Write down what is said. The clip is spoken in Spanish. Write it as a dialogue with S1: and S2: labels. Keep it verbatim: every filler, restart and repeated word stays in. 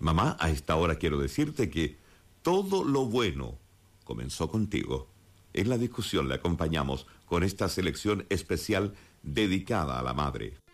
S1: Mamá, a esta hora quiero decirte que todo lo bueno comenzó contigo. En la discusión le acompañamos con esta selección especial dedicada a la madre.